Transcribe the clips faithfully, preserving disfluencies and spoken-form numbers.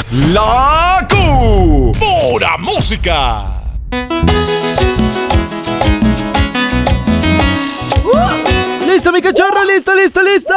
La Q. Pura música. ¡Listo, mi cachorro! ¡Listo, listo, listo!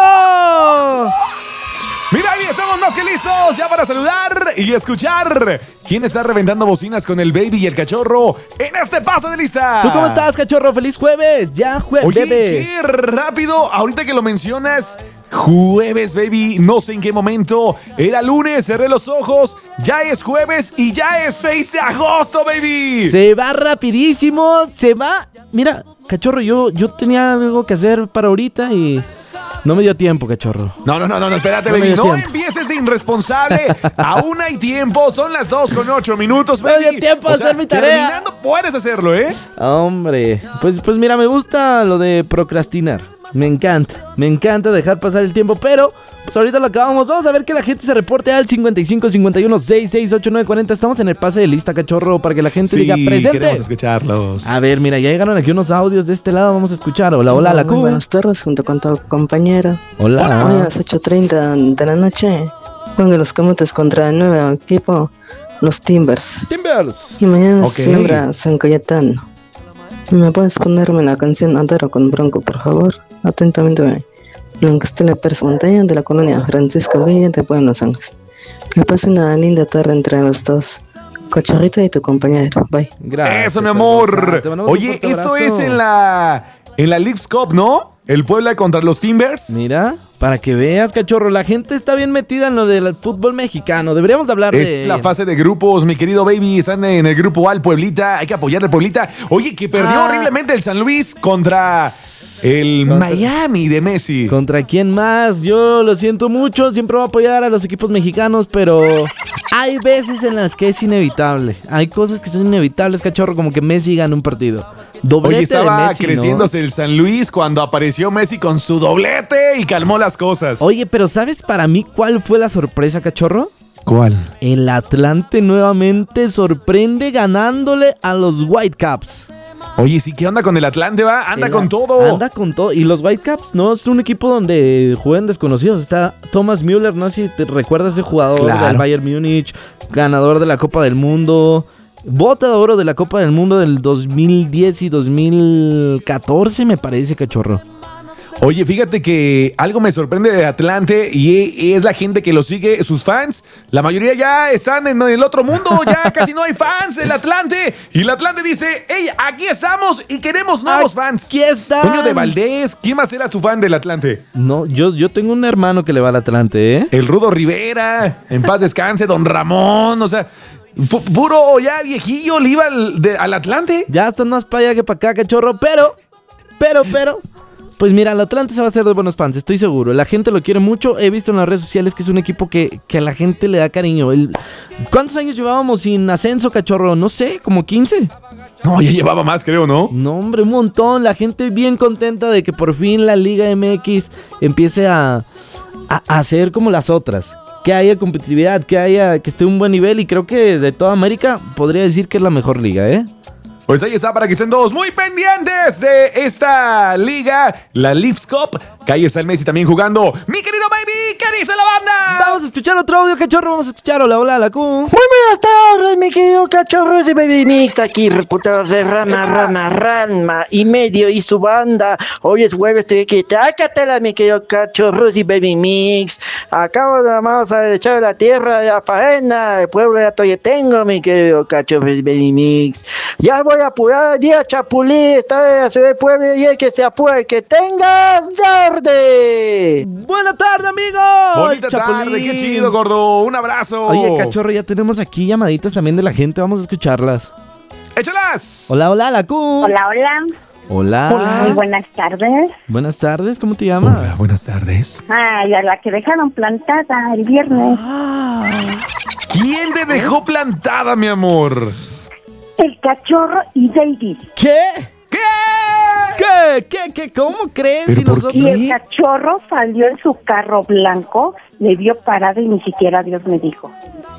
Mira, ahí estamos más que listos ya para saludar y escuchar quién está reventando bocinas con el baby y el cachorro en este paso de lista. ¿Tú cómo estás, cachorro? ¡Feliz jueves! ¡Ya jueves! Oye, qué rápido, ahorita que lo mencionas, jueves, baby, no sé en qué momento, era lunes, cerré los ojos, ya es jueves y ya es seis de agosto, baby. Se va rapidísimo, se va. Mira, cachorro, yo, yo tenía algo que hacer para ahorita y no me dio tiempo, cachorro. No, no, no, no, espérate, No me baby, dio no tiempo. empieces de irresponsable, aún hay tiempo, son las dos con ocho minutos, No me baby. dio tiempo a O sea, hacer mi tarea. Terminando puedes hacerlo, ¿eh? Hombre, pues, pues mira, me gusta lo de procrastinar. Me encanta, me encanta dejar pasar el tiempo, pero pues ahorita lo acabamos. Vamos a ver que la gente se reporte al cincuenta y cinco, cincuenta y uno, sesenta y seis, ochenta y nueve, cuarenta. Estamos en el pase de lista, cachorro, para que la gente diga presente. queremos escucharlos. A ver, mira, ya llegaron aquí unos audios de este lado, vamos a escuchar. Hola, hola, la Muy Q. buenas tardes, junto con tu compañera. Hola. Hoy a las ocho treinta de la noche juegan los Camotes contra el nuevo equipo, los Timbers. Timbers. Y mañana Ok. se celebra San Cayetano. ¿Me puedes ponerme la canción Adoro con Bronco, por favor? Atentamente, Blanca Estela Pérez Montaña, de la colonia Francisco Villa de Buenos Ángeles. Que pase una linda tarde entre los dos. Cachorrito y tu compañero. Bye. Gracias. Eso, mi amor. hermosa. Te mandamos un Oye, fuerte eso abrazo. es en la en la Leagues Cup, ¿no? El Puebla contra los Timbers. Mira, para que veas, cachorro, la gente está bien metida en lo del fútbol mexicano. Deberíamos hablar de... Es la fase de grupos, mi querido baby. Están en el grupo A, el Pueblita. Hay que apoyar al Pueblita. Oye, que perdió Ah. horriblemente el San Luis contra el Contra- Miami de Messi. ¿Contra quién más? Yo lo siento mucho, siempre voy a apoyar a los equipos mexicanos, pero hay veces en las que es inevitable. Hay cosas que son inevitables, cachorro, como que Messi gana un partido. Doblete Oye, estaba de Messi, ¿no? creciéndose el San Luis cuando apareció Messi con su doblete y calmó las cosas. Oye, pero ¿sabes para mí cuál fue la sorpresa, cachorro? ¿Cuál? El Atlante nuevamente sorprende ganándole a los Whitecaps. Oye, sí, ¿qué onda con el Atlante, va? Anda El- con todo. Anda con todo. Y los Whitecaps, no, es un equipo donde juegan desconocidos. Está Thomas Müller, no sé si te recuerdas ese jugador Claro. del Bayern Múnich, ganador de la Copa del Mundo, bota de oro de la Copa del Mundo del dos mil diez y dos mil catorce, me parece, cachorro. Oye, fíjate que algo me sorprende de Atlante y es la gente que lo sigue, sus fans. La mayoría ya están en el otro mundo, ya casi no hay fans del Atlante. Y el Atlante dice, hey, aquí estamos y queremos nuevos fans. Aquí están. Toño de Valdés, ¿quién más era su fan del Atlante? No, yo, yo tengo un hermano que le va al Atlante, ¿eh? El Rudo Rivera, en paz descanse, Don Ramón, o sea, pu- puro ya viejillo le iba al, de- al Atlante. Ya están más para allá que para acá, cachorro, pero, pero, pero... Pues mira, el Atlante se va a hacer de buenos fans, estoy seguro. La gente lo quiere mucho. He visto en las redes sociales que es un equipo que, que a la gente le da cariño. El- ¿Cuántos años llevábamos sin ascenso, cachorro? No sé, como quince. No, ya llevaba más, creo, ¿no? No, hombre, un montón. La gente bien contenta de que por fin la Liga M X empiece a, a, a ser como las otras. Que haya competitividad, que haya, que esté a un buen nivel. Y creo que de toda América podría decir que es la mejor liga, ¿eh? Pues ahí está para que estén todos muy pendientes de esta liga, la Leafs Cup, que ahí está el Messi también jugando. Mi querido baby, ¿qué dice la banda? Vamos a escuchar otro audio, cachorro. Vamos a escuchar. Hola, hola, la Q. Muy buenas tardes, mi querido cachorros y baby mix, aquí reportados de Rama, Rama, Rama y medio y su banda. Hoy es jueves, estoy aquí, tácatela, mi querido cachorros y baby mix. Acabo de vamos a echar la tierra a la faena, el pueblo ya todavía tengo, mi querido cachorros y baby mix. Ya voy a apurar, día Chapulí, está en la ciudad del pueblo y el que se apure, que tengas tarde. Buena tarde, amigo. Bonita Chapulín. tarde, qué chido, gordo. Un abrazo. Oye, cachorro, ya tenemos aquí llamaditas también de la gente. Vamos a escucharlas. ¡Échalas! Hola, hola, la Q. Hola, hola. Hola. Muy buenas tardes. Buenas tardes, ¿cómo te llamas? Hola, buenas tardes. Ay, a la que dejaron plantada el viernes. ¿Quién te dejó plantada, mi amor? El cachorro y David. ¿Qué? ¿Qué? ¿Qué? ¿Qué? ¿Qué? ¿Cómo crees? ¿Pero Si por nosotros... Y ¿Qué? el cachorro salió en su carro blanco, le dio parada y ni siquiera Dios me dijo.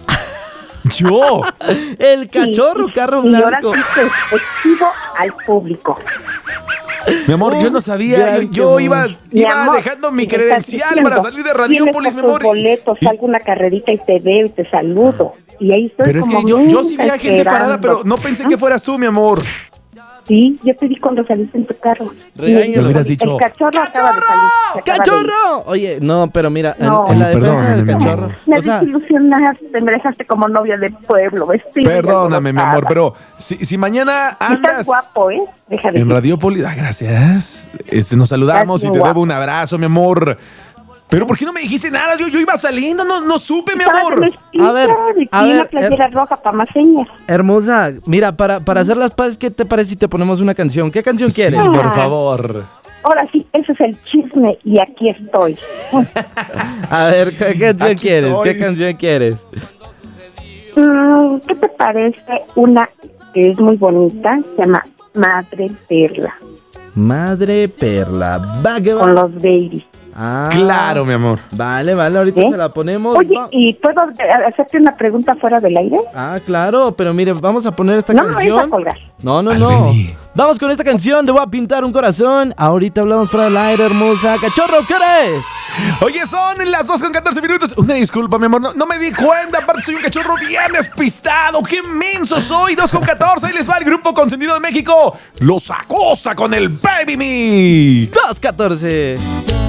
Yo. El cachorro, Y- carro y ahora blanco. sí que exhibo al público. Mi amor, yo no sabía. Ya, Yo, yo qué iba, Mi iba amor, dejando mi ¿qué me credencial estás para diciendo? salir de Radiópolis, mi Tienes amor. tus boletos, Y- salgo una carrerita y te veo y te saludo. Y ahí estoy Pero es como que yo, yo sí vi nunca a gente parada, esperando. pero no pensé que fueras tú, mi amor. Sí, yo te vi cuando saliste en tu carro. Regáñalo. Me hubieras dicho, El cachorro acaba de salir. se acaba de ir. ¡Cachorro! Oye, no, pero mira, en- No. en, la Ay, defensa perdóname, del mi amor. cachorro. Me O sea, desilusionaste, me dejaste como novia de pueblo, vestida. y Perdóname, mi amor, alborotada. pero si, si mañana Y Estás andas guapo, ¿eh? Deja de en decir. Radiópolis, ah, gracias. Este, nos saludamos y Estás te guapo. debo un abrazo, mi amor. Pero ¿por qué no me dijiste nada? Yo, yo iba saliendo, no, no supe, mi Estabas en amor. espita, A ver, y a una ver, playera roja para más señas. hermosa, mira, para, para hacer las paces, ¿qué te parece si te ponemos una canción? ¿Qué canción Sí, quieres? por favor. Ahora sí, ese es el chisme y aquí estoy. A ver, ¿qué canción Aquí quieres? ¿Qué sois. canción quieres? Mm, ¿Qué te parece una que es muy bonita? Se llama Madre Perla, Madre Perla. Va, que va. con los babies. Ah, Claro, mi amor. Vale, vale, ahorita ¿Eh? se la ponemos. Oye, Va- ¿y puedo eh, hacerte una pregunta fuera del aire? Ah, claro, pero mire, vamos a poner esta No me vayas a canción. colgar. No, no, Al no. Benny. Vamos con esta canción, te voy a pintar un corazón. Ahorita hablamos para el aire, hermosa. Cachorro, ¿qué hora es? Oye, son las dos con catorce minutos. Una disculpa, mi amor, no, no me di cuenta. Aparte, soy un cachorro bien despistado. ¡Qué menso soy! dos con catorce. Ahí les va el grupo consentido de México. Los Acosta con el Baby Mix. dos catorce.